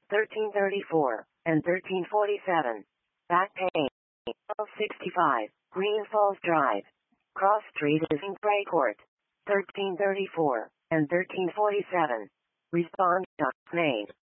1334, and 1347. Back page. 1265, Green Falls Drive. Cross Street is in Greycourt. 1334, and 1347. Respond. Name.